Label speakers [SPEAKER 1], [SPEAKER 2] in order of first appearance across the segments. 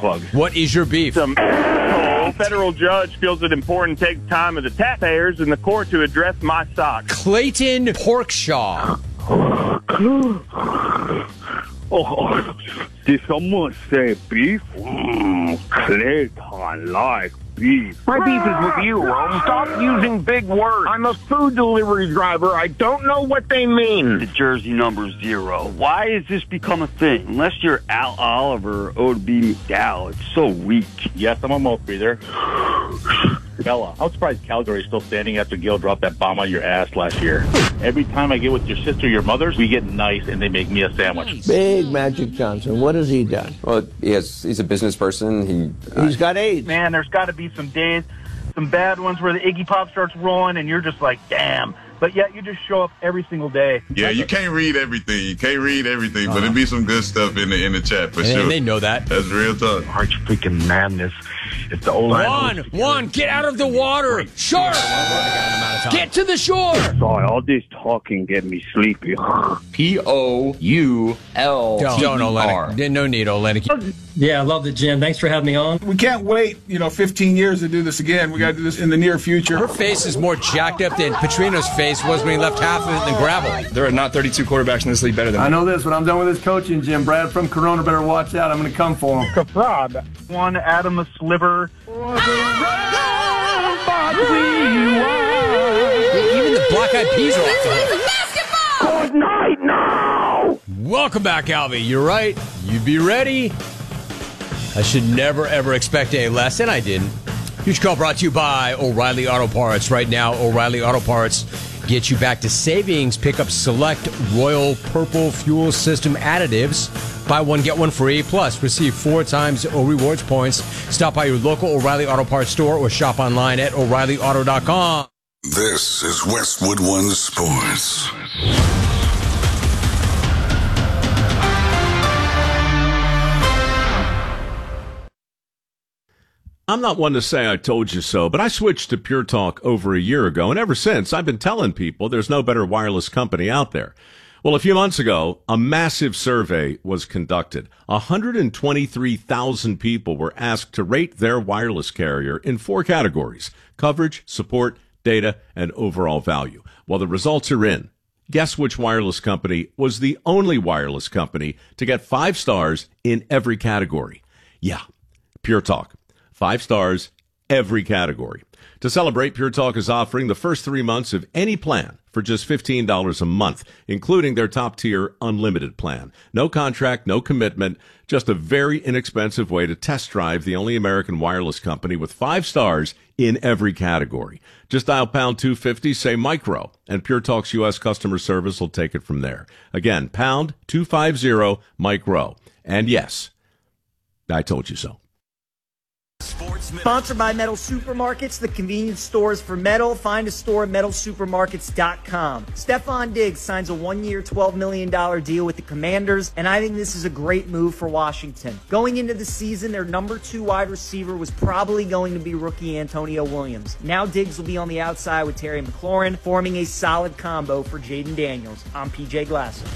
[SPEAKER 1] plug.
[SPEAKER 2] What is your beef?
[SPEAKER 1] Some federal judge feels it important to take time of the taxpayers in the court to address my stock.
[SPEAKER 2] Clayton Porkshaw.
[SPEAKER 1] Oh, did someone say beef? Clayton like beef.
[SPEAKER 3] My beef is with you, Rome. Stop using big words. I'm a food delivery driver. I don't know what they mean.
[SPEAKER 4] The jersey number 0. Why has this become a thing? Unless you're Al Oliver or O.B. McDowell, it's so weak.
[SPEAKER 5] Yes, I'm a milk breather. Bella, I'm surprised Calgary's still standing after Gil dropped that bomb on your ass last year. Every time I get with your sister or your mother's, we get nice and they make me a sandwich.
[SPEAKER 6] Big Magic Johnson. What has he done?
[SPEAKER 7] Well, he's a business person.
[SPEAKER 6] He's got AIDS.
[SPEAKER 1] Man, there's got to be some days, some bad ones where the Iggy Pop starts rolling and you're just like, damn. But yet you just show up every single day.
[SPEAKER 8] Yeah, you can't read everything. But it'd be some good stuff in the chat for sure.
[SPEAKER 2] And they know that.
[SPEAKER 8] That's real talk.
[SPEAKER 3] Arch freaking madness. It's the old
[SPEAKER 2] Juan, get out of the water. Shark, get to the shore.
[SPEAKER 1] Sorry, all this talking get me sleepy.
[SPEAKER 7] P-O-U-L-T-E-R.
[SPEAKER 2] Don't, Olenek. No need, Olenek.
[SPEAKER 9] Yeah, I love it, Jim. Thanks for having me on.
[SPEAKER 10] We can't wait, 15 years to do this again. We got to do this in the near future.
[SPEAKER 2] Her face is more jacked up than Petrino's face was when he left half of it in the gravel.
[SPEAKER 11] There are not 32 quarterbacks in this league better than me.
[SPEAKER 12] I know this. When I'm done with this coaching, Jim, Brad from Corona better watch out. I'm going to come for him.
[SPEAKER 1] One Adam a sliver.
[SPEAKER 2] Even the Black-Eyed Peas are off the hook.
[SPEAKER 3] Good night now.
[SPEAKER 2] Welcome back, Alvy. You're right. You'd be ready. I should never, ever expect any less, and I didn't. Huge call brought to you by O'Reilly Auto Parts. Right now, O'Reilly Auto Parts gets you back to savings. Pick up select Royal Purple Fuel System additives. Buy one, get one free. Plus, receive 4 times O rewards points. Stop by your local O'Reilly Auto Parts store or shop online at O'ReillyAuto.com.
[SPEAKER 13] This is Westwood One Sports.
[SPEAKER 14] I'm not one to say I told you so, but I switched to Pure Talk over a year ago, and ever since, I've been telling people there's no better wireless company out there. Well, a few months ago, a massive survey was conducted. 123,000 people were asked to rate their wireless carrier in 4 categories: coverage, support, data, and overall value. Well, the results are in. Guess which wireless company was the only wireless company to get 5 stars in every category? Yeah, Pure Talk. 5 stars, every category. To celebrate, Pure Talk is offering the first 3 months of any plan for just $15 a month, including their top-tier unlimited plan. No contract, no commitment, just a very inexpensive way to test drive the only American wireless company with 5 stars in every category. Just dial pound 250, say micro, and Pure Talk's U.S. customer service will take it from there. Again, pound 250 micro. And yes, I told you so.
[SPEAKER 15] Sponsored by Metal Supermarkets, the convenience stores for metal. Find a store at metalsupermarkets.com. Stephon Diggs signs a 1-year, $12 million deal with the Commanders, and I think this is a great move for Washington. Going into the season, their number 2 wide receiver was probably going to be rookie Antonio Williams. Now Diggs will be on the outside with Terry McLaurin, forming a solid combo for Jaden Daniels. I'm PJ Glasser.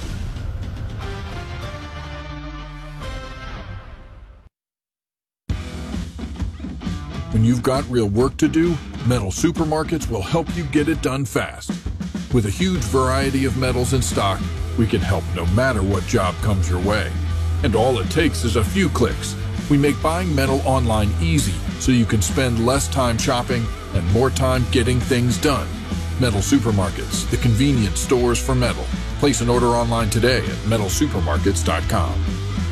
[SPEAKER 16] When you've got real work to do, Metal Supermarkets will help you get it done fast. With a huge variety of metals in stock, we can help no matter what job comes your way. And all it takes is a few clicks. We make buying metal online easy so you can spend less time shopping and more time getting things done. Metal Supermarkets, the convenience stores for metal. Place an order online today at metalsupermarkets.com.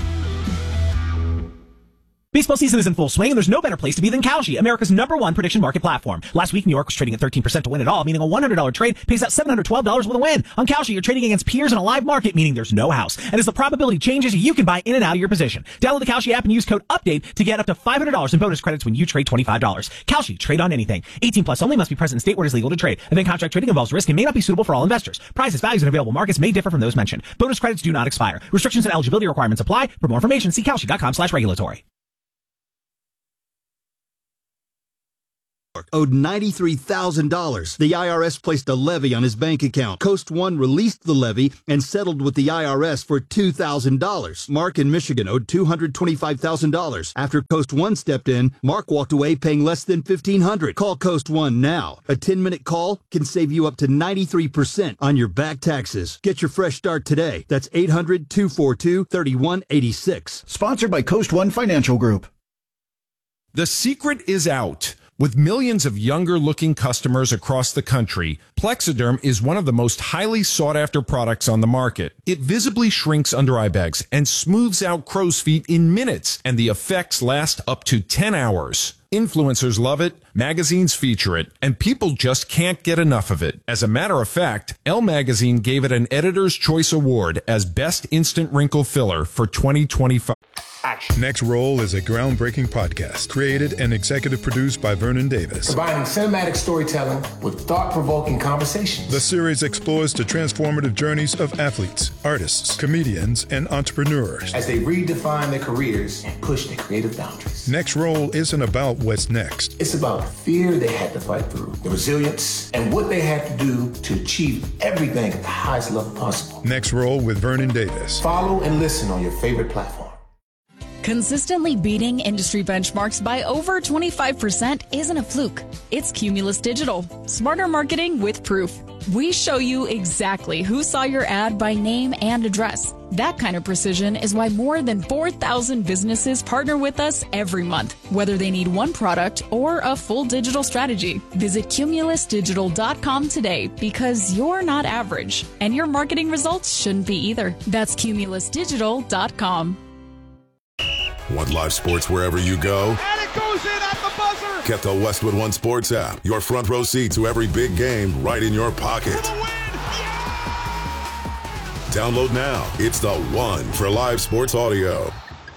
[SPEAKER 17] Baseball season is in full swing, and there's no better place to be than Kalshi, America's #1 prediction market platform. Last week, New York was trading at 13% to win it all, meaning a $100 trade pays out $712 with a win. On Kalshi, you're trading against peers in a live market, meaning there's no house. And as the probability changes, you can buy in and out of your position. Download the Kalshi app and use code UPDATE to get up to $500 in bonus credits when you trade $25. Kalshi, trade on anything. 18 plus only, must be present in state where it is legal to trade. Event contract trading involves risk and may not be suitable for all investors. Prices, values, and available markets may differ from those mentioned. Bonus credits do not expire. Restrictions and eligibility requirements apply. For more information, see Kalshi.com/regulatory.
[SPEAKER 18] owed $93,000. The IRS placed a levy on his bank account. Coast One released the levy and settled with the IRS for $2,000. Mark in Michigan owed $225,000. After Coast One stepped in, Mark walked away paying less than $1,500. Call Coast One now. A 10-minute call can save you up to 93% on your back taxes. Get your fresh start today. That's 800-242-3186.
[SPEAKER 19] Sponsored by Coast One Financial Group.
[SPEAKER 20] The secret is out. With millions of younger-looking customers across the country, Plexiderm is one of the most highly sought-after products on the market. It visibly shrinks under eye bags and smooths out crow's feet in minutes, and the effects last up to 10 hours. Influencers love it, magazines feature it, and people just can't get enough of it. As a matter of fact, Elle Magazine gave it an Editor's Choice Award as Best Instant Wrinkle Filler for 2025.
[SPEAKER 21] Next Roll is a groundbreaking podcast created and executive produced by Vernon Davis.
[SPEAKER 22] Combining cinematic storytelling with thought-provoking conversations.
[SPEAKER 21] The series explores the transformative journeys of athletes, artists, comedians, and entrepreneurs
[SPEAKER 22] as they redefine their careers and push their creative boundaries.
[SPEAKER 21] Next Roll isn't about what's next.
[SPEAKER 22] It's about the fear they had to fight through, the resilience, and what they had to do to achieve everything at the highest level possible.
[SPEAKER 21] Next Roll with Vernon Davis.
[SPEAKER 22] Follow and listen on your favorite platform.
[SPEAKER 23] Consistently beating industry benchmarks by over 25% isn't a fluke. It's Cumulus Digital. Smarter marketing with proof. We show you exactly who saw your ad by name and address. That kind of precision is why more than 4,000 businesses partner with us every month, whether they need one product or a full digital strategy. Visit cumulusdigital.com today because you're not average, and your marketing results shouldn't be either. That's cumulusdigital.com.
[SPEAKER 24] Want live sports wherever you go?
[SPEAKER 25] And it goes in at the buzzer!
[SPEAKER 24] Get the Westwood One Sports app. Your front row seat to every big game right in your pocket. Download now. It's the one for live sports audio.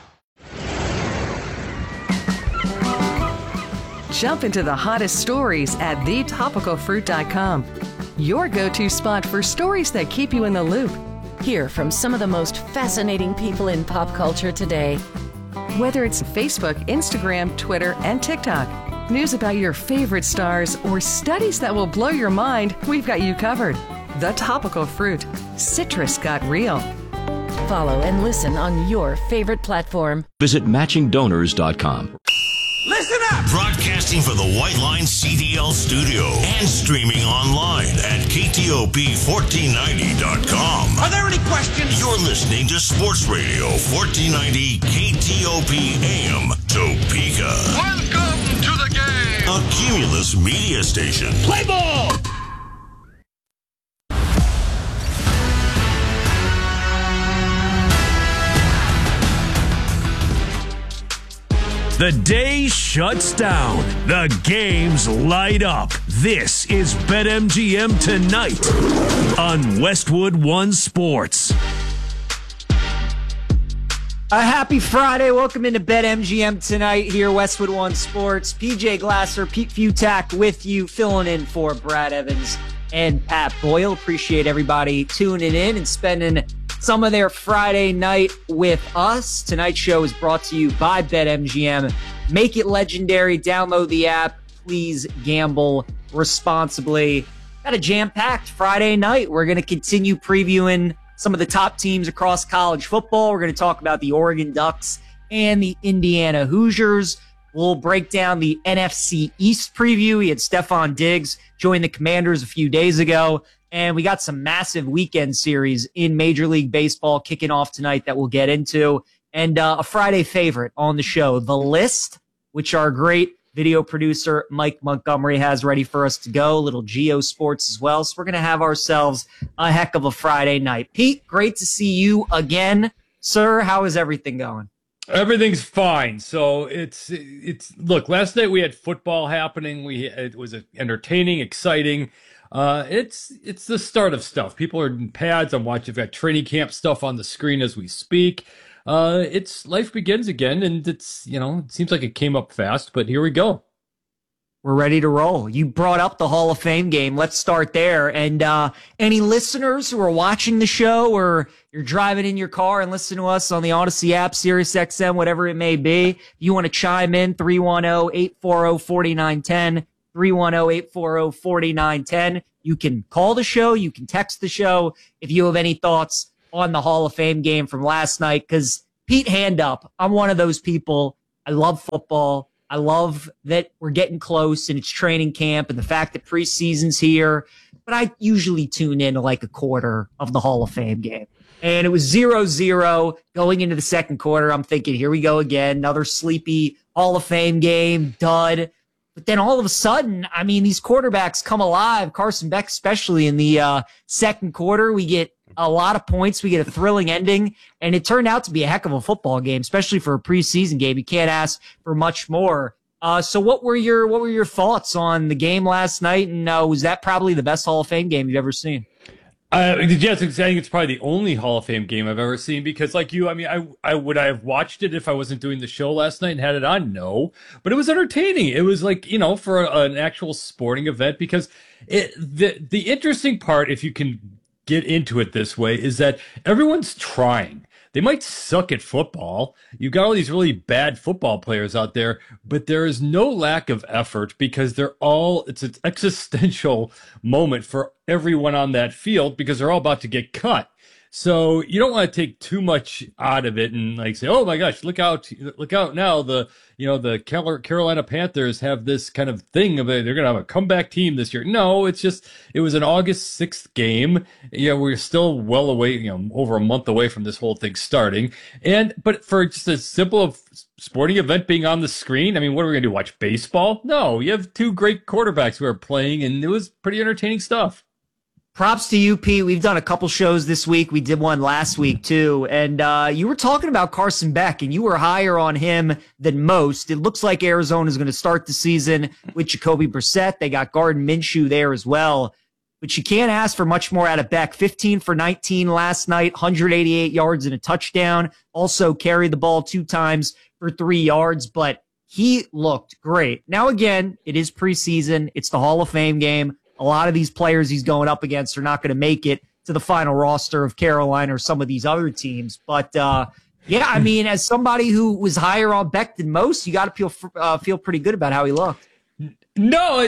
[SPEAKER 26] Jump into the hottest stories at thetopicalfruit.com. Your go-to spot for stories that keep you in the loop.
[SPEAKER 27] Hear from some of the most fascinating people in pop culture today.
[SPEAKER 26] Whether it's Facebook, Instagram, Twitter, and TikTok, news about your favorite stars, or studies that will blow your mind, we've got you covered. The Topical Fruit. Citrus got real.
[SPEAKER 27] Follow and listen on your favorite platform.
[SPEAKER 28] Visit matchingdonors.com.
[SPEAKER 29] Listen up! Broadcasting from the White Line CDL studio and streaming online at KTOP1490.com.
[SPEAKER 25] Are there any questions?
[SPEAKER 29] You're listening to Sports Radio 1490 KTOP AM Topeka.
[SPEAKER 25] Welcome to the game!
[SPEAKER 29] A Cumulus media station.
[SPEAKER 25] Play ball!
[SPEAKER 30] The day shuts down. The games light up. This is BetMGM Tonight on Westwood One Sports.
[SPEAKER 15] A happy Friday. Welcome into BetMGM Tonight here, Westwood One Sports. PJ Glasser, Pete Futak with you, filling in for Brad Evans and Pat Boyle. Appreciate everybody tuning in and spending some of their Friday night with us. Tonight's show is brought to you by BetMGM. Make it legendary. Download the app. Please gamble responsibly. Got a jam-packed Friday night. We're going to continue previewing some of the top teams across college football. We're going to talk about the Oregon Ducks and the Indiana Hoosiers. We'll break down the NFC East preview. We had Stephon Diggs join the Commanders a few days ago. And we got some massive weekend series in Major League Baseball kicking off tonight that we'll get into. And a Friday favorite on the show, The List, which our great video producer Mike Montgomery has ready for us to go. A little Geo Sports as well. So we're going to have ourselves a heck of a Friday night. Pete, great to see you again. Sir, how is everything going?
[SPEAKER 31] Everything's fine. So it's look, last night we had football happening. It was entertaining, exciting. It's the start of stuff. People are in pads. I'm watching. I've got training camp stuff on the screen as we speak. It's life begins again, and it seems like it came up fast, but here we go.
[SPEAKER 15] We're ready to roll. You brought up the Hall of Fame game. Let's start there. And any listeners who are watching the show, or you're driving in your car and listening to us on the Odyssey app, Sirius XM, whatever it may be, you want to chime in, 310-840-4910. 310-840-4910. You can call the show. You can text the show if you have any thoughts on the Hall of Fame game from last night. Because Pete, hand up, I'm one of those people. I love football. I love that we're getting close and it's training camp and the fact that preseason's here. But I usually tune in to like a quarter of the Hall of Fame game. And it was 0-0 going into the second quarter. I'm thinking, here we go again, another sleepy Hall of Fame game, dud. But then all of a sudden, I mean, these quarterbacks come alive. Carson Beck, especially in the second quarter, we get a lot of points. We get a thrilling ending, and it turned out to be a heck of a football game, especially for a preseason game. You can't ask for much more. So what were your thoughts on the game last night? And was that probably the best Hall of Fame game you've ever seen?
[SPEAKER 31] Yes, I think it's probably the only Hall of Fame game I've ever seen because, like you, I mean, I would I have watched it if I wasn't doing the show last night and had it on? No, but it was entertaining. It was like, for an actual sporting event because the interesting part, if you can get into it this way, is that everyone's trying. They might suck at football. You've got all these really bad football players out there, but there is no lack of effort because it's an existential moment for everyone on that field because they're all about to get cut. So you don't want to take too much out of it and like say, oh my gosh, look out now. The Carolina Panthers have this kind of thing of they're going to have a comeback team this year. No, it was an August 6th game. We're still well away, over a month away from this whole thing starting. But for just a simple sporting event being on the screen, I mean, what are we going to do? Watch baseball? No, you have two great quarterbacks who are playing and it was pretty entertaining stuff.
[SPEAKER 15] Props to you, Pete. We've done a couple shows this week. We did one last week, too. And you were talking about Carson Beck, and you were higher on him than most. It looks like Arizona is going to start the season with Jacoby Brissett. They got Gardner Minshew there as well. But you can't ask for much more out of Beck. 15 for 19 last night, 188 yards and a touchdown. Also carried the ball 2 times for 3 yards, but he looked great. Now, again, it is preseason. It's the Hall of Fame game. A lot of these players he's going up against are not going to make it to the final roster of Carolina or some of these other teams. But, I mean, as somebody who was higher on Beck than most, you got to feel pretty good about how he looked.
[SPEAKER 31] No,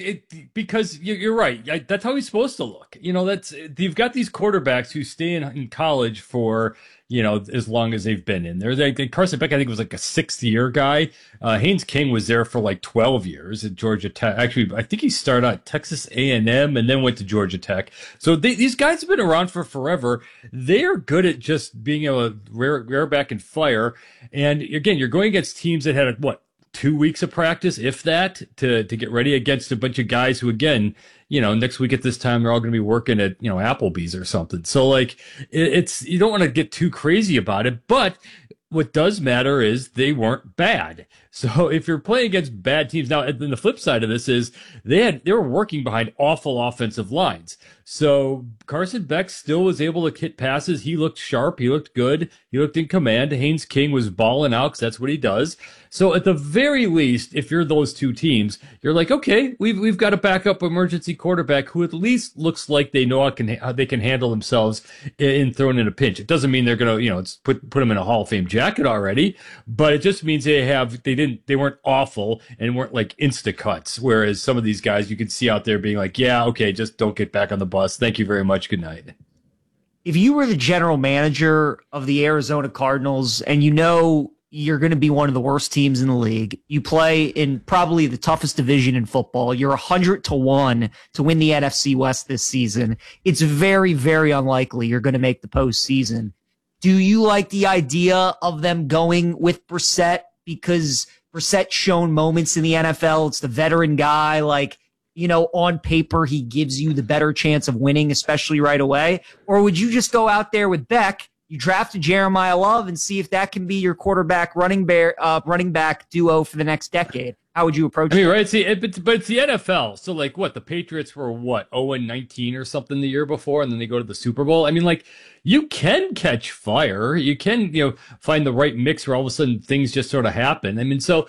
[SPEAKER 31] because you're right. That's how he's supposed to look. You've got these quarterbacks who stay in college for, as long as they've been in there. Carson Beck, I think, was like a 6th-year guy. Haynes King was there for like 12 years at Georgia Tech. Actually, I think he started out at Texas A&M and then went to Georgia Tech. So these guys have been around for forever. They are good at just being able to rear back and fire. And again, you're going against teams that had 2 weeks of practice, if that, to get ready against a bunch of guys who, again, next week at this time, they're all going to be working at, Applebee's or something. So, like, you don't want to get too crazy about it, but what does matter is they weren't bad. So if you're playing against bad teams, now, and then the flip side of this is they were working behind awful offensive lines. So Carson Beck still was able to hit passes. He looked sharp. He looked good. He looked in command. Haynes King was balling out because that's what he does. So at the very least, if you're those two teams, you're like, okay, we've got a backup emergency quarterback who at least looks like they know how they can handle themselves in throwing in a pinch. It doesn't mean they're going to, put them in a Hall of Fame jacket already, but it just means they weren't awful and weren't like insta cuts. Whereas some of these guys you can see out there being like, yeah, okay, just don't get back on the bus. Thank you very much. Good night.
[SPEAKER 15] If you were the general manager of the Arizona Cardinals and you're going to be one of the worst teams in the league, you play in probably the toughest division in football, you're 100-1 to win the NFC West this season, it's very, very unlikely you're going to make the postseason. Do you like the idea of them going with Brissett because Brissett's shown moments in the NFL? It's the veteran guy. Like, on paper, he gives you the better chance of winning, especially right away. Or would you just go out there with Beck, you drafted Jeremiah Love, and see if that can be your quarterback running back duo for the next decade? How would you approach it?
[SPEAKER 31] Right. But it's the NFL. So, like, the Patriots were 0-19 or something the year before, and then they go to the Super Bowl. I mean, like, you can catch fire. You can, find the right mix where all of a sudden things just sort of happen. I mean, so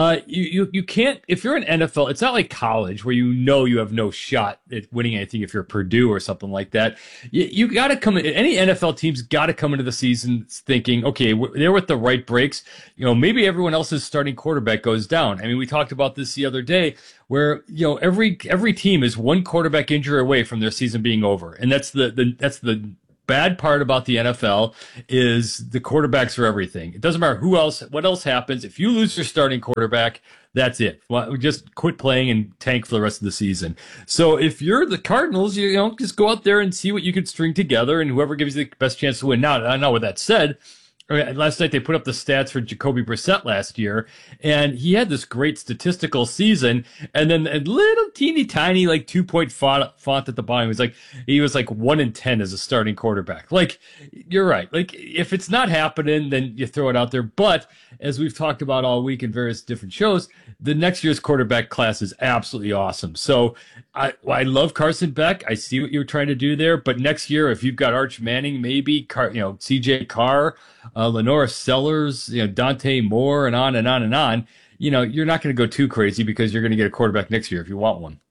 [SPEAKER 31] you can't, if you're an NFL, it's not like college where you have no shot at winning anything if you're Purdue or something like that. You got to come in, any NFL team's got to come into the season thinking, okay, they're with the right breaks. Maybe everyone else's starting quarterback goes down. I mean, we talked about this the other day, where every team is one quarterback injury away from their season being over, and that's the bad part about the NFL is the quarterbacks are everything. It doesn't matter what else happens. If you lose your starting quarterback, that's it. Well, just quit playing and tank for the rest of the season. So if you're the Cardinals, just go out there and see what you can string together, and whoever gives you the best chance to win. Now, I know with that said, last night they put up the stats for Jacoby Brissett last year, and he had this great statistical season, and then a little teeny tiny 2-point font at the bottom. He was 1 in 10 as a starting quarterback. You're right. If it's not happening, then you throw it out there. But as we've talked about all week in various different shows, the next year's quarterback class is absolutely awesome. So I love Carson Beck. I see what you're trying to do there. But next year, if you've got Arch Manning, maybe CJ Carr, Lenora Sellers, Dante Moore, and on and on and on, you're not going to go too crazy because you're going to get a quarterback next year if you want one.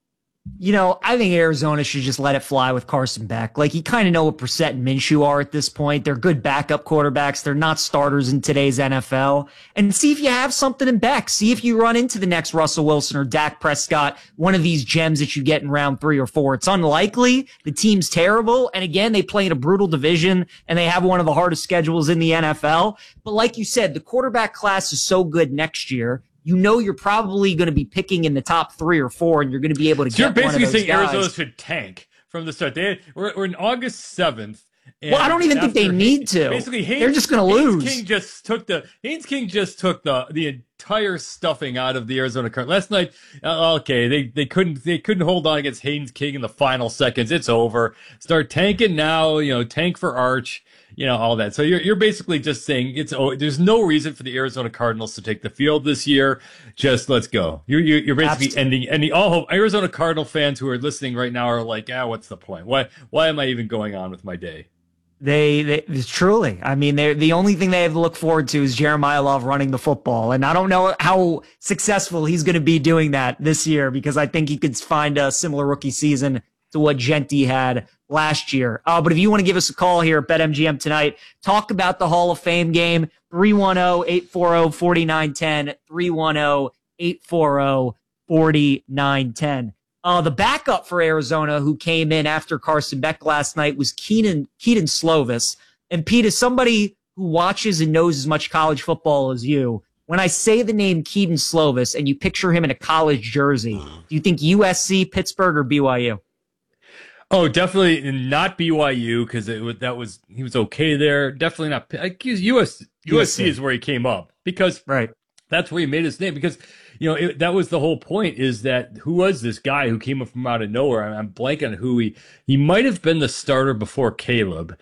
[SPEAKER 15] I think Arizona should just let it fly with Carson Beck. You kind of know what Brissett and Minshew are at this point. They're good backup quarterbacks. They're not starters in today's NFL. And see if you have something in Beck. See if you run into the next Russell Wilson or Dak Prescott, one of these gems that you get in round 3 or 4. It's unlikely. The team's terrible. And again, they play in a brutal division and they have one of the hardest schedules in the NFL. But like you said, the quarterback class is so good next year. You're probably going to be picking in the top 3 or 4, and you're going to be able to get one of those guys.
[SPEAKER 31] You're basically saying Arizona should tank from the start. We're in August 7th.
[SPEAKER 15] Well, I don't even think they need to.
[SPEAKER 31] Basically,
[SPEAKER 15] they're just going to lose.
[SPEAKER 31] Haynes King just took the entire stuffing out of the Arizona Cardinals last night. Okay, they couldn't hold on against Haynes King in the final seconds. It's over. Start tanking now. Tank for Arch. All that. So you're basically just saying there's no reason for the Arizona Cardinals to take the field this year. Just let's go. You're basically ending all hope. Arizona Cardinal fans who are listening right now are like, what's the point? Why am I even going on with my day?
[SPEAKER 15] They truly, they're the only thing they have to look forward to is Jeremiah Love running the football. And I don't know how successful he's going to be doing that this year, because I think he could find a similar rookie season to what Genty had last year. But if you want to give us a call here at BetMGM tonight, talk about the Hall of Fame game, 310-840-4910, 310-840-4910. The backup for Arizona who came in after Carson Beck last night was Keaton Slovis. And Pete, as somebody who watches and knows as much college football as you, when I say the name Keaton Slovis and you picture him in a college jersey, do you think USC, Pittsburgh, or BYU?
[SPEAKER 31] Oh, definitely not BYU, because he was okay there. Definitely not. USC is where he came up, because that's where he made his name. Because that was the whole point, is that who was this guy who came up from out of nowhere? I'm blanking on who he might have been the starter before Caleb,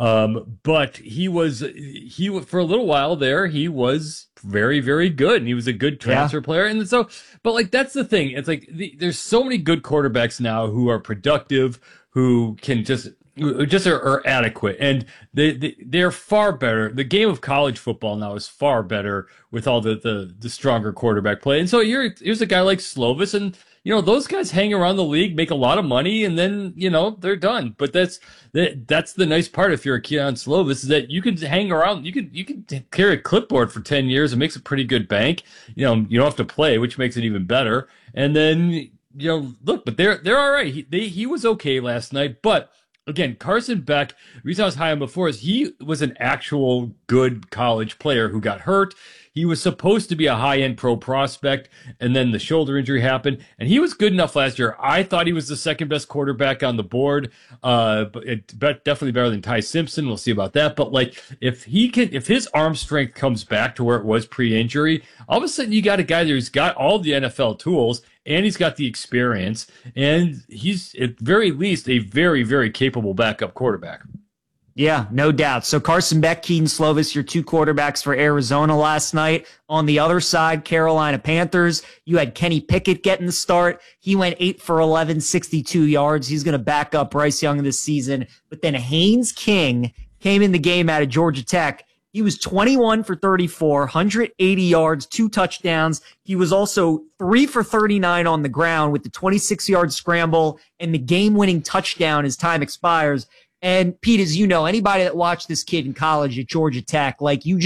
[SPEAKER 31] but he was for a little while there. He was very, very good, and he was a good transfer player. And so, but that's the thing. It's there's so many good quarterbacks now who are productive, who can just are adequate, and they're far better. The game of college football now is far better with all the stronger quarterback play. And so here's a guy like Slovis, and those guys hang around the league, make a lot of money, and then they're done. But that's the nice part if you're a Keaton Slovis, is that you can hang around. You can carry a clipboard for 10 years and makes a pretty good bank. You don't have to play, which makes it even better. And then look, but they're all right. He was okay last night, but. Again, Carson Beck, the reason I was high on before is he was an actual good college player who got hurt. He was supposed to be a high-end pro prospect, and then the shoulder injury happened, and he was good enough last year. I thought he was the second-best quarterback on the board, but definitely better than Ty Simpson. We'll see about that. But if his arm strength comes back to where it was pre-injury, all of a sudden you got a guy there who's got all the NFL tools, and he's got the experience, and he's at very least a very, very capable backup quarterback.
[SPEAKER 15] Yeah, no doubt. So Carson Beck, Keaton Slovis, your two quarterbacks for Arizona last night. On the other side, Carolina Panthers, you had Kenny Pickett getting the start. He went 8 for 11, 62 yards. He's going to back up Bryce Young this season. But then Haynes King came in the game out of Georgia Tech. He was 21 for 34, 180 yards, 2 touchdowns. He was also 3 for 39 on the ground with the 26-yard scramble and the game-winning touchdown as time expires. And Pete, as you know, anybody that watched this kid in college at Georgia Tech,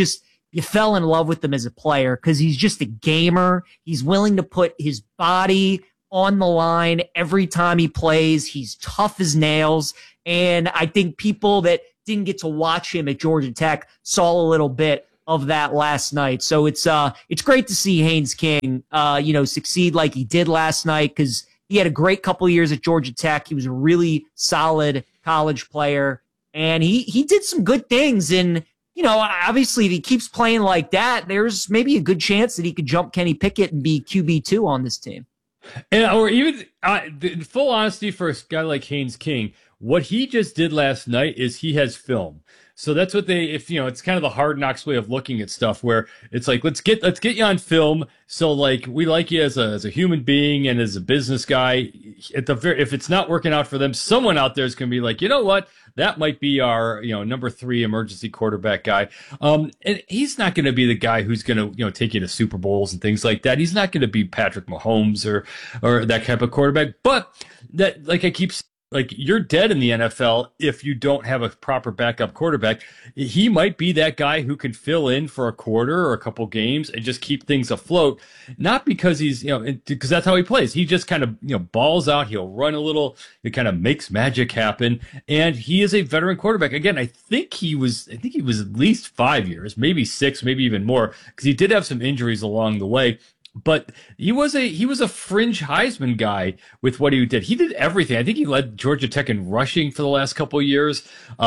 [SPEAKER 15] you fell in love with him as a player because he's just a gamer. He's willing to put his body on the line every time he plays. He's tough as nails. And I think people that didn't get to watch him at Georgia Tech saw a little bit of that last night. So it's great to see Haynes King, succeed like he did last night, because he had a great couple of years at Georgia Tech. He was a really solid college player, and he did some good things. And, obviously if he keeps playing like that, there's maybe a good chance that he could jump Kenny Pickett and be QB2 on this team.
[SPEAKER 31] Or even, in full honesty, for a guy like Haynes King, what he just did last night is he has film. So that's what it's kind of the Hard Knocks way of looking at stuff, where it's like, let's get you on film. So like, we like you as a human being and as a business guy. If it's not working out for them, someone out there is going to be like, you know what? That might be our, number 3 emergency quarterback guy. And he's not going to be the guy who's going to, take you to Super Bowls and things like that. He's not going to be Patrick Mahomes or that type of quarterback. But that, like I keep saying, like, you're dead in the NFL if you don't have a proper backup quarterback. He might be that guy who can fill in for a quarter or a couple games and just keep things afloat. Not because he's, because that's how he plays. He just kind of, balls out. He'll run a little. It kind of makes magic happen. And he is a veteran quarterback. Again, I think he was at least 5 years, maybe 6, maybe even more, because he did have some injuries along the way. But he was a fringe Heisman guy with what he did. He did everything. I think he led Georgia Tech in rushing for the last couple of years.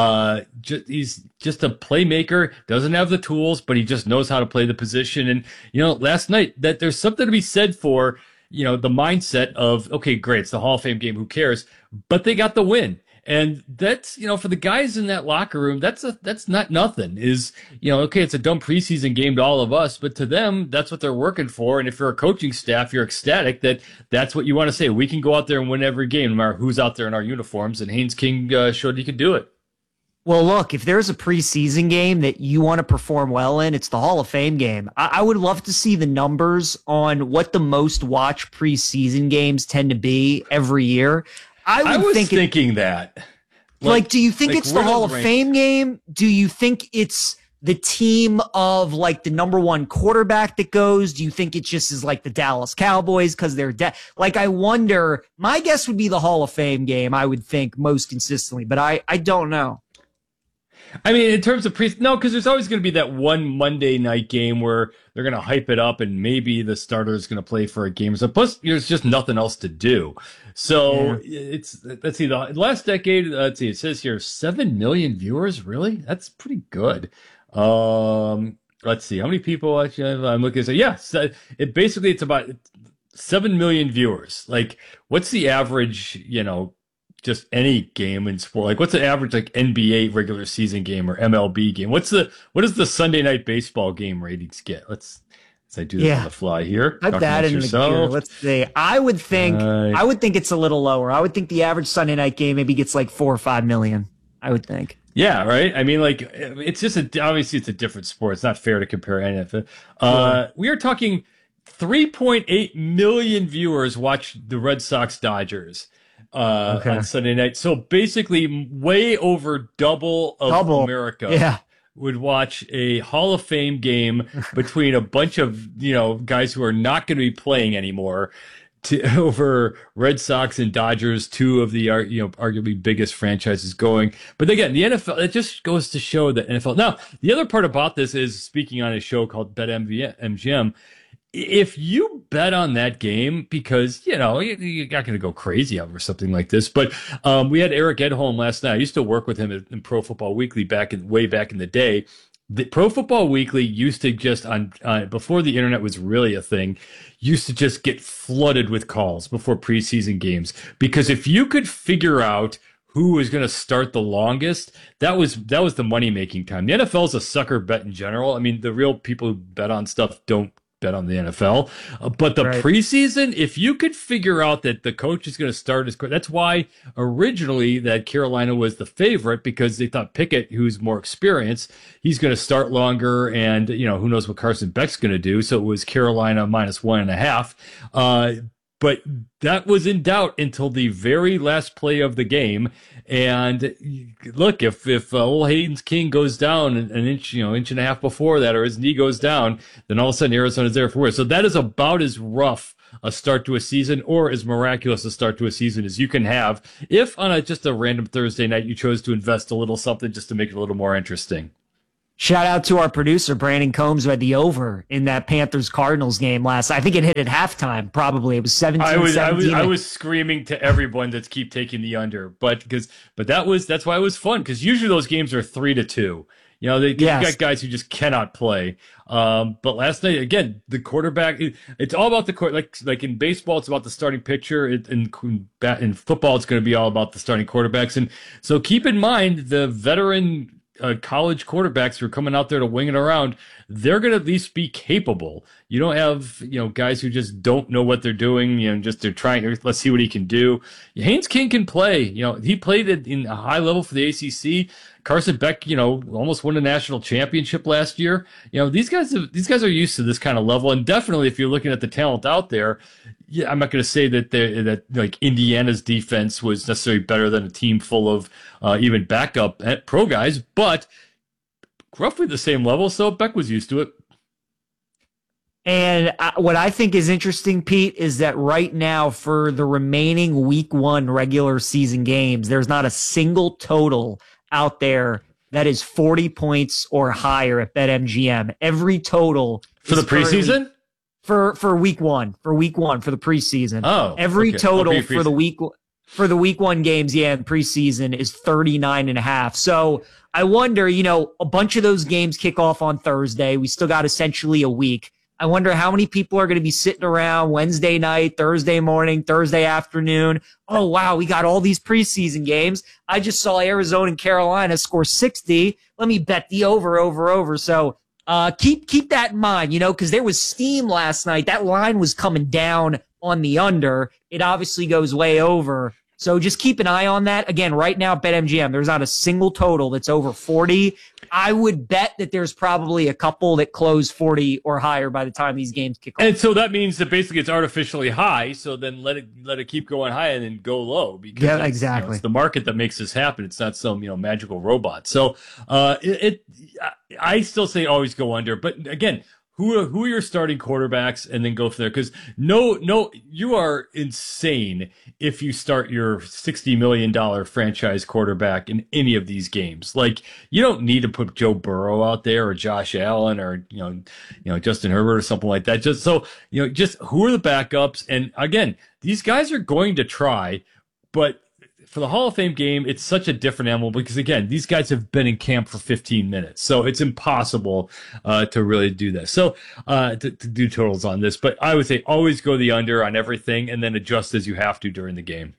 [SPEAKER 31] He's just a playmaker, doesn't have the tools, but he just knows how to play the position. And, last night, that there's something to be said for, the mindset of, okay, great, it's the Hall of Fame game, who cares? But they got the win. And that's, for the guys in that locker room, that's not nothing. Okay, it's a dumb preseason game to all of us, but to them, that's what they're working for. And if you're a coaching staff, you're ecstatic that that's what you want to say. We can go out there and win every game, no matter who's out there in our uniforms. And Haynes King showed he could do it.
[SPEAKER 15] Well, look, if there's a preseason game that you want to perform well in, it's the Hall of Fame game. I would love to see the numbers on what the most watched preseason games tend to be every year. I was
[SPEAKER 31] thinking that.
[SPEAKER 15] Like, do you think it's the Hall of Fame game? Do you think it's the team of like the number 1 quarterback that goes? Do you think it just is like the Dallas Cowboys because they're like, I wonder. My guess would be the Hall of Fame game, I would think, most consistently, but I don't know.
[SPEAKER 31] I mean, in terms of no, because there's always going to be that one Monday night game where they're going to hype it up and maybe the starter is going to play for a game. So plus, there's just nothing else to do. So let's see, the last decade, it says here 7 million viewers. Really? That's pretty good. Let's see, how many people actually I'm looking at. So it's about 7 million viewers. Like, what's the average, just any game in sport? Like, what's the average like NBA regular season game or MLB game? What does the Sunday night baseball game ratings get? Let's do this on the fly here.
[SPEAKER 15] Put that in the gear. Let's see. I would think it's a little lower. I would think the average Sunday night game maybe gets like 4 or 5 million. I would think.
[SPEAKER 31] Yeah, right. I mean, like, it's just obviously it's a different sport. It's not fair to compare NFL. We are talking 3.8 million viewers watch the Red Sox Dodgers on Sunday night. So basically way over double of America would watch a Hall of Fame game between a bunch of, guys who are not going to be playing anymore over Red Sox and Dodgers, 2 of the, arguably biggest franchises going. But again, the NFL, it just goes to show that NFL. Now, the other part about this is, speaking on a show called BetMGM, if you bet on that game, because, you're not going to go crazy over something like this. But we had Eric Edholm last night. I used to work with him in Pro Football Weekly way back in the day. The Pro Football Weekly used to just, before the internet was really a thing, used to just get flooded with calls before preseason games. Because if you could figure out who was going to start the longest, that was the money-making time. The NFL is a sucker bet in general. I mean, the real people who bet on stuff don't bet on the NFL. But the preseason, if you could figure out that the coach is going to start his, that's why originally that Carolina was the favorite, because they thought Pickett, who's more experienced, he's going to start longer, and who knows what Carson Beck's going to do. So it was Carolina -1.5. but that was in doubt until the very last play of the game. And look, if old Haynes King goes down an inch, inch and a half before that, or his knee goes down, then all of a sudden Arizona's there for worse. So that is about as rough a start to a season, or as miraculous a start to a season as you can have if on just a random Thursday night you chose to invest a little something just to make it a little more interesting.
[SPEAKER 15] Shout out to our producer, Brandon Combs, who had the over in that Panthers-Cardinals game last. I think it hit at halftime, probably. It was 17-17.
[SPEAKER 31] I was screaming to everyone to keep taking the under, but that's why it was fun, because usually those games are 3-2. You've got guys who just cannot play. But last night, again, the quarterback, it's all about the court. Like in baseball, it's about the starting pitcher. In football, it's going to be all about the starting quarterbacks. And so keep in mind the veteran college quarterbacks who are coming out there to wing it around, they're going to at least be capable. You don't have, guys who just don't know what they're doing, they're trying, let's see what he can do. Haynes King can play. He played in a high level for the ACC. Carson Beck, almost won a national championship last year. These guys are used to this kind of level. And definitely, if you're looking at the talent out there, yeah, I'm not going to say that like Indiana's defense was necessarily better than a team full of even backup pro guys, but roughly the same level. So Beck was used to it.
[SPEAKER 15] And what I think is interesting, Pete, is that right now for the remaining week 1 regular season games, there's not a single total out there that is 40 points or higher at BetMGM. Every total
[SPEAKER 31] for the preseason?
[SPEAKER 15] For week 1, for the preseason.
[SPEAKER 31] Oh,
[SPEAKER 15] every
[SPEAKER 31] okay.
[SPEAKER 15] total for the week 1 games, in preseason is 39.5. So I wonder, a bunch of those games kick off on Thursday. We still got essentially a week. I wonder how many people are going to be sitting around Wednesday night, Thursday morning, Thursday afternoon. Oh, wow, we got all these preseason games. I just saw Arizona and Carolina score 60. Let me bet the over. So keep that in mind, because there was steam last night. That line was coming down on the under. It obviously goes way over. So just keep an eye on that. Again, right now at BetMGM, there's not a single total that's over 40. I would bet that there's probably a couple that close 40 or higher by the time these games kick off.
[SPEAKER 31] And so that means that basically it's artificially high. So then let it keep going high and then go low, because
[SPEAKER 15] yeah, exactly.
[SPEAKER 31] It's the market that makes this happen. It's not some magical robot. So I still say always go under. But again, who are your starting quarterbacks, and then go from there? Because no, you are insane if you start your $60 million franchise quarterback in any of these games. Like, you don't need to put Joe Burrow out there or Josh Allen or Justin Herbert or something like that. Just who are the backups? And again, these guys are going to try, but for the Hall of Fame game, it's such a different animal because, again, these guys have been in camp for 15 minutes. So it's impossible to really do this. So to do totals on this. But I would say always go the under on everything and then adjust as you have to during the game.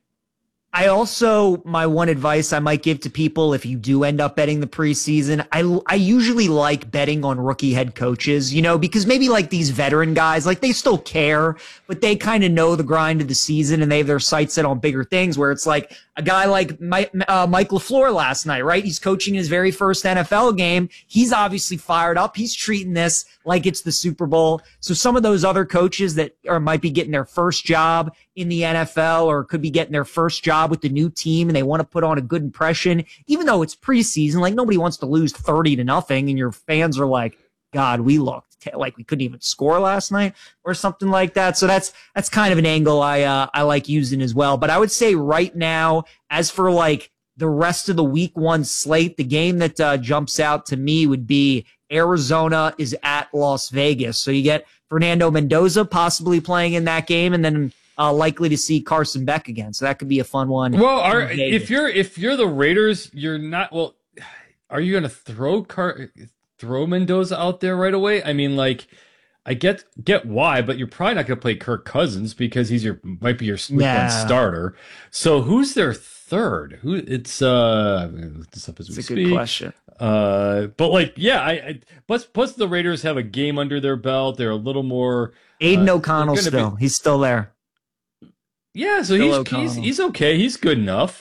[SPEAKER 15] My one advice I might give to people if you do end up betting the preseason, I usually like betting on rookie head coaches, because maybe like these veteran guys, like they still care, but they kind of know the grind of the season and they have their sights set on bigger things, where it's like a guy like Mike LaFleur last night, right? He's coaching his very first NFL game. He's obviously fired up. He's treating this like it's the Super Bowl. So some of those other coaches that might be getting their first job in the NFL or could be getting their first job with the new team and they want to put on a good impression, even though it's preseason, like nobody wants to lose 30-0 and your fans are like, God, we looked like we couldn't even score last night or something like that. So that's kind of an angle I like using as well. But I would say right now, as for like the rest of the week 1 slate, the game that jumps out to me would be Arizona is at Las Vegas. So you get Fernando Mendoza possibly playing in that game, and then likely to see Carson Beck again. So that could be a fun one.
[SPEAKER 31] Well, if you're the Raiders, you're not. Well, are you going to throw Mendoza out there right away? I mean, like, I get why, but you're probably not going to play Kirk Cousins because might be your week 1 starter. So who's their third? It's this up as we speak.
[SPEAKER 15] Good question.
[SPEAKER 31] But like, yeah, plus the Raiders have a game under their belt. They're a little more.
[SPEAKER 15] Aiden O'Connell still. He's still there.
[SPEAKER 31] Yeah, so he's okay. He's good enough.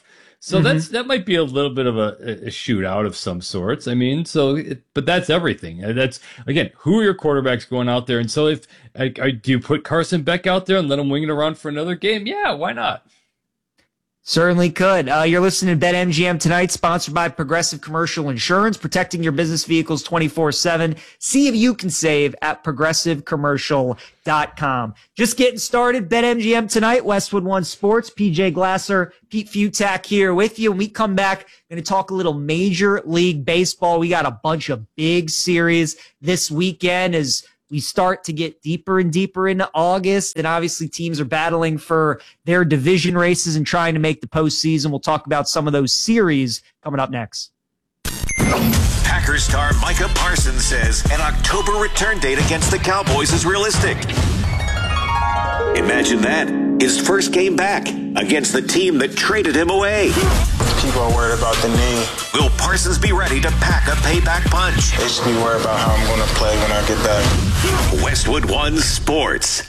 [SPEAKER 31] So that might be a little bit of a shootout of some sorts. I mean, but that's everything. That's, again, who are your quarterbacks going out there? And so do you put Carson Beck out there and let him wing it around for another game? Yeah, why not?
[SPEAKER 15] Certainly could. You're listening to BetMGM Tonight, sponsored by Progressive Commercial Insurance, protecting your business vehicles 24/7. See if you can save at progressivecommercial.com. Just getting started. BetMGM Tonight, Westwood One Sports. PJ Glasser, Pete Futak here with you. When we come back, going to talk a little Major League Baseball. We got a bunch of big series this weekend as we start to get deeper and deeper into August, and obviously teams are battling for their division races and trying to make the postseason. We'll talk about some of those series coming up next.
[SPEAKER 1] Packers star Micah Parsons says an October return date against the Cowboys is realistic. Imagine that. His first game back against the team that traded him away.
[SPEAKER 3] People are worried about the knee.
[SPEAKER 1] Will Parsons be ready to pack a payback punch?
[SPEAKER 3] They should be worried about how I'm going to play when I get back.
[SPEAKER 1] Westwood One Sports.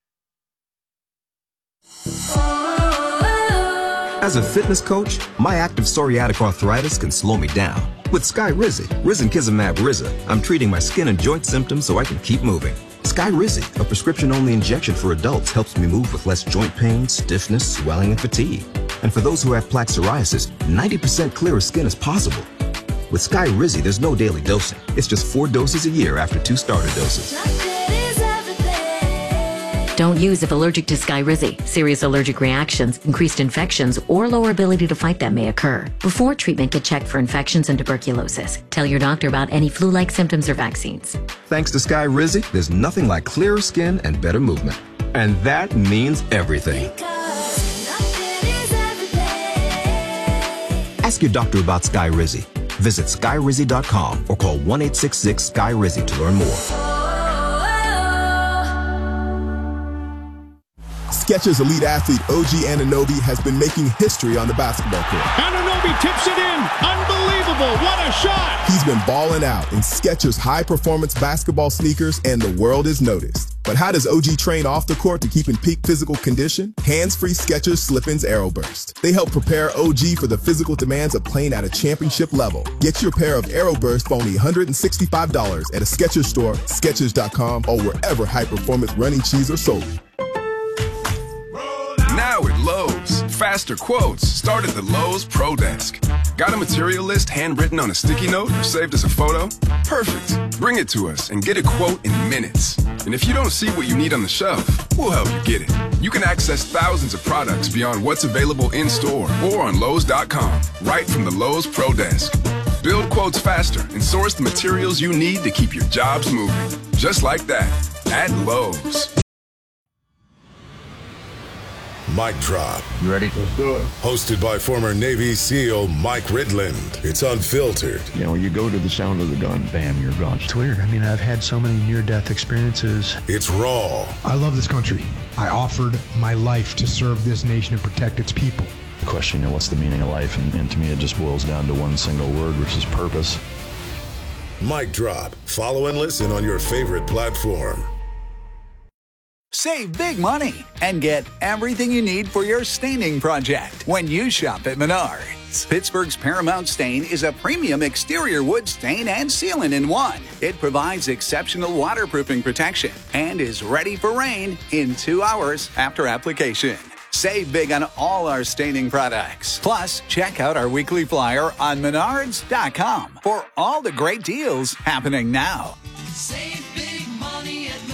[SPEAKER 4] As a fitness coach, my active psoriatic arthritis can slow me down. With Skyrizi, Risankizumab Riza, I'm treating my skin and joint symptoms so I can keep moving. Skyrizi, a prescription-only injection for adults, helps me move with less joint pain, stiffness, swelling, and fatigue. And for those who have plaque psoriasis, 90% clearer skin is possible. With Skyrizi, there's no daily dosing. It's just 4 doses a year after 2 starter doses.
[SPEAKER 27] Don't use if allergic to Skyrizi. Serious allergic reactions, increased infections, or lower ability to fight them may occur. Before treatment, get checked for infections and tuberculosis. Tell your doctor about any flu-like symptoms or vaccines.
[SPEAKER 4] Thanks to Skyrizi, there's nothing like clearer skin and better movement. And that means everything. Ask your doctor about Skyrizi. Visit Skyrizi.com or call 1-866-SKY-RIZI to learn more.
[SPEAKER 5] Skechers Elite Athlete OG Anunoby has been making history on the basketball court.
[SPEAKER 25] Anunoby tips it in. Unbelievable. What a shot.
[SPEAKER 5] He's been balling out in Skechers high-performance basketball sneakers, and the world has noticed. But how does OG train off the court to keep in peak physical condition? Hands-free Skechers Slip-ins Aeroburst. They help prepare OG for the physical demands of playing at a championship level. Get your pair of Aeroburst for only $165 at a Skechers store, Skechers.com, or wherever high-performance running shoes are sold.
[SPEAKER 6] Now at Lowe's, faster quotes start at the Lowe's Pro Desk. Got a material list handwritten on a sticky note or saved as a photo? Perfect. Bring it to us and get a quote in minutes. And if you don't see what you need on the shelf, we'll help you get it. You can access thousands of products beyond what's available in-store or on Lowe's.com, right from the Lowe's Pro Desk. Build quotes faster and source the materials you need to keep your jobs moving. Just like that, at Lowe's.
[SPEAKER 24] Mic Drop.
[SPEAKER 7] You ready? Let's do it.
[SPEAKER 24] Hosted by former Navy SEAL Mike Ridland. It's unfiltered.
[SPEAKER 7] You know, you go to the sound of the gun, bam, you're gone.
[SPEAKER 8] It's weird. I mean, I've had so many near-death experiences.
[SPEAKER 24] It's raw.
[SPEAKER 9] I love this country. I offered my life to serve this nation and protect its people.
[SPEAKER 7] The question, what's the meaning of life? And to me, it just boils down to one single word, which is purpose.
[SPEAKER 24] Mic Drop. Follow and listen on your favorite platform.
[SPEAKER 10] Save big money and get everything you need for your staining project when you shop at Menards. Pittsburgh's Paramount Stain is a premium exterior wood stain and sealant in one. It provides exceptional waterproofing protection and is ready for rain in 2 hours after application. Save big on all our staining products. Plus, check out our weekly flyer on Menards.com for all the great deals happening now.
[SPEAKER 23] Save big money at Menards.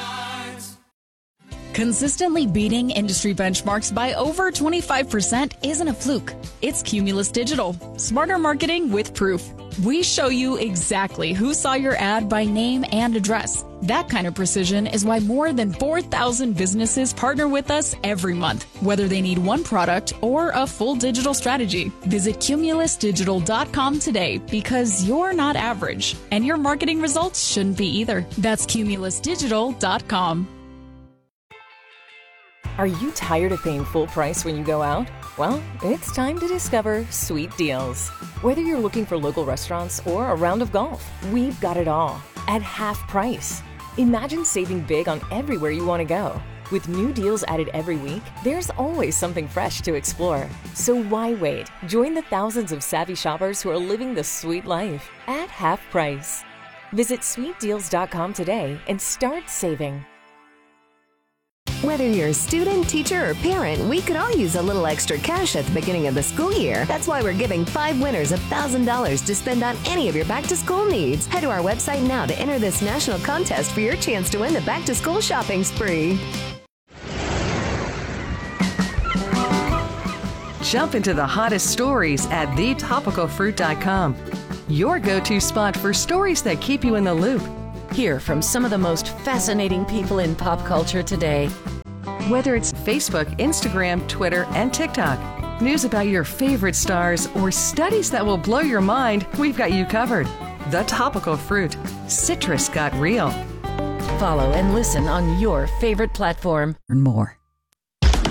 [SPEAKER 23] Consistently beating industry benchmarks by over 25% isn't a fluke. It's Cumulus Digital. Smarter marketing with proof. We show you exactly who saw your ad by name and address. That kind of precision is why more than 4,000 businesses partner with us every month, whether they need one product or a full digital strategy. Visit cumulusdigital.com today because you're not average, and your marketing results shouldn't be either. That's cumulusdigital.com.
[SPEAKER 27] Are you tired of paying full price when you go out? Well, it's time to discover Sweet Deals. Whether you're looking for local restaurants or a round of golf, we've got it all at half price. Imagine saving big on everywhere you want to go.
[SPEAKER 2] With new deals added every week, there's always something fresh to explore. So why wait? Join the thousands of savvy shoppers who are living the sweet life at half price. Visit sweetdeals.com today and start saving.
[SPEAKER 11] Whether you're a student, teacher, or parent, we could all use a little extra cash at the beginning of the school year. That's why we're giving 5 winners $1,000 to spend on any of your back-to-school needs. Head to our website now to enter this national contest for your chance to win the back-to-school shopping spree.
[SPEAKER 26] Jump into the hottest stories at thetopicalfruit.com. Your go-to spot for stories that keep you in the loop.
[SPEAKER 23] Hear from some of the most fascinating people in pop culture today.
[SPEAKER 26] Whether it's Facebook, Instagram, Twitter, and TikTok, news about your favorite stars, or studies that will blow your mind, we've got you covered. The Topical Fruit. Citrus got real.
[SPEAKER 23] Follow and listen on your favorite platform.
[SPEAKER 12] And more.